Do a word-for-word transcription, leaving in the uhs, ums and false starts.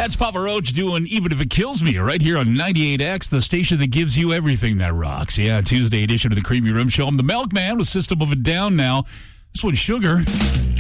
That's Papa Roach doing Even If It Kills Me right here on ninety-eight X, the station that gives you everything that rocks. Yeah, Tuesday edition of the Creamy Rim Show. I'm the Milkman with System of a Down now. This one's Sugar.